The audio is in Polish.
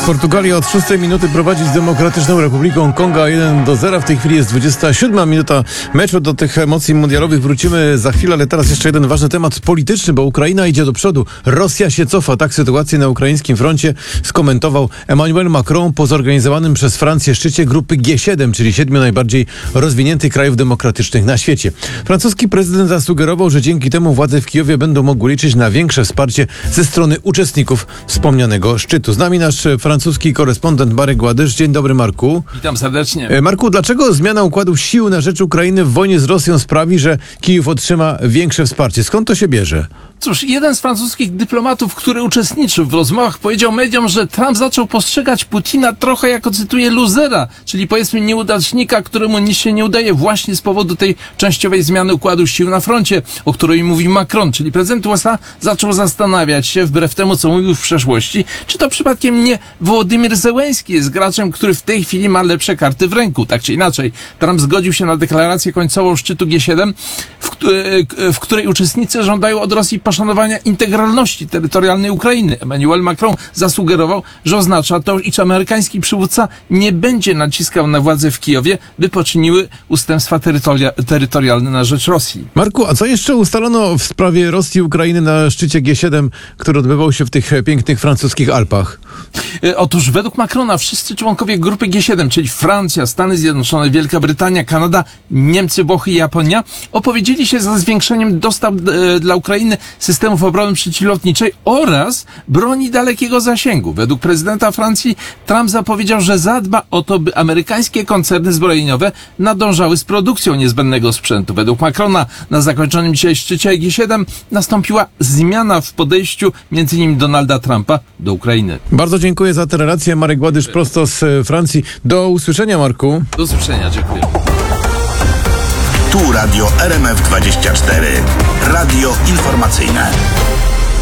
Portugalia od 6 minuty prowadzi z Demokratyczną Republiką Konga 1-0. W tej chwili jest 27 minuta meczu. Do tych emocji mundialowych wrócimy za chwilę, ale teraz jeszcze jeden ważny temat polityczny, bo Ukraina idzie do przodu. Rosja się cofa. Tak sytuację na ukraińskim froncie skomentował Emmanuel Macron po zorganizowanym przez Francję szczycie grupy G7, czyli 7 najbardziej rozwiniętych krajów demokratycznych na świecie. Francuski prezydent zasugerował, że dzięki temu władze w Kijowie będą mogły liczyć na większe wsparcie ze strony uczestników wspomnianego szczytu. Z nami nasz francuski korespondent Marek Gładysz. Dzień dobry, Marku. Witam serdecznie. Marku, dlaczego zmiana układu sił na rzecz Ukrainy w wojnie z Rosją sprawi, że Kijów otrzyma większe wsparcie? Skąd to się bierze? Cóż, jeden z francuskich dyplomatów, który uczestniczył w rozmowach, powiedział mediom, że Trump zaczął postrzegać Putina trochę jako, cytuję, luzera, czyli powiedzmy nieudacznika, któremu nic się nie udaje właśnie z powodu tej częściowej zmiany układu sił na froncie, o której mówi Macron, czyli prezydent USA zaczął zastanawiać się, wbrew temu, co mówił w przeszłości, czy to przypadkiem nie Wołodymyr Zełenski jest graczem, który w tej chwili ma lepsze karty w ręku. Tak czy inaczej, Trump zgodził się na deklarację końcową szczytu G7, w której uczestnicy żądają od Rosji poszanowania integralności terytorialnej Ukrainy. Emmanuel Macron zasugerował, że oznacza to, iż amerykański przywódca nie będzie naciskał na władze w Kijowie, by poczyniły ustępstwa terytorialne na rzecz Rosji. Marku, a co jeszcze ustalono w sprawie Rosji i Ukrainy na szczycie G7, który odbywał się w tych pięknych francuskich Alpach? Otóż według Macrona wszyscy członkowie grupy G7, czyli Francja, Stany Zjednoczone, Wielka Brytania, Kanada, Niemcy, Włochy i Japonia, opowiedzieli się za zwiększeniem dostaw dla Ukrainy systemów obrony przeciwlotniczej oraz broni dalekiego zasięgu. Według prezydenta Francji Trump zapowiedział, że zadba o to, by amerykańskie koncerny zbrojeniowe nadążały z produkcją niezbędnego sprzętu. Według Macrona na zakończonym dzisiaj szczycie G7 nastąpiła zmiana w podejściu m.in. Donalda Trumpa do Ukrainy. Bardzo dziękuję za tę relację. Marek Gładysz prosto z Francji. Do usłyszenia, Marku. Do usłyszenia, dziękuję. Tu Radio RMF24. Radio informacyjne.